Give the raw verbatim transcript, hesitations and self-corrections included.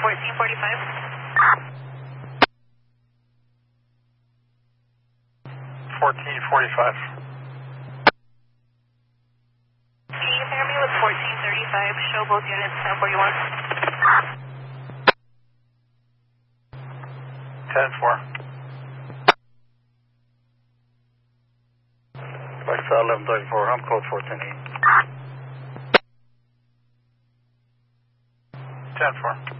fourteen forty-five. fourteen forty-five. Can you pair me with fourteen thirty-five? Show both units ten forty-one. ten four. Like eleven thirty-four, I'm code fourteen eight. ten four.